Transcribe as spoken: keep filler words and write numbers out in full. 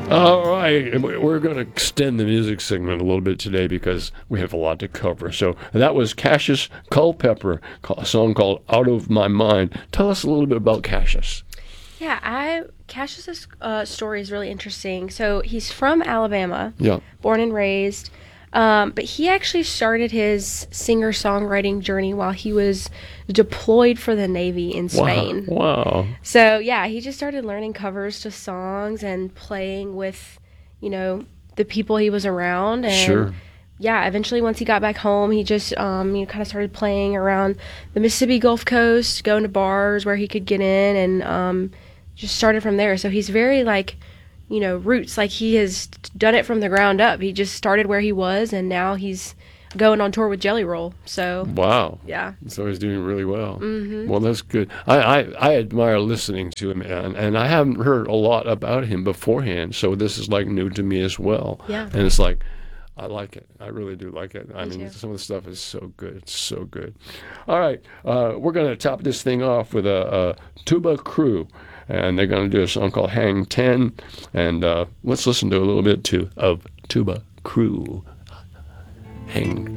All right, and we- we're going to extend the music segment a little bit today because we have a lot to cover. So that was Cassius Culpepper, a song called Out of My Mind. Tell us a little bit about Cassius. Yeah, I Cassius's uh, story is really interesting. So he's from Alabama, Yeah. born and raised, um, but he actually started his singer-songwriting journey while he was deployed for the Navy in Spain. Wow. Wow. So yeah, he just started learning covers to songs and playing with, you know, the people he was around. And Sure. yeah, eventually once he got back home, he just um, you know, kind of started playing around the Mississippi Gulf Coast, going to bars where he could get in, and um, just started from there. So he's very like, you know, roots. Like he has done it from the ground up. He just started where he was, and now he's going on tour with Jelly Roll. So Wow. yeah. So he's doing really well. Mm-hmm. Well, that's good. I, I, I admire listening to him, and, and I haven't heard a lot about him beforehand, so this is like new to me as well. Yeah. And it's like, I like it. I really do like it. I Me mean, too. some of the stuff is so good. It's so good. All right. Uh, we're going to top this thing off with a, a tuba crew, and they're going to do a song called Hang ten. And uh, let's listen to a little bit too of Tuba Crew. Hang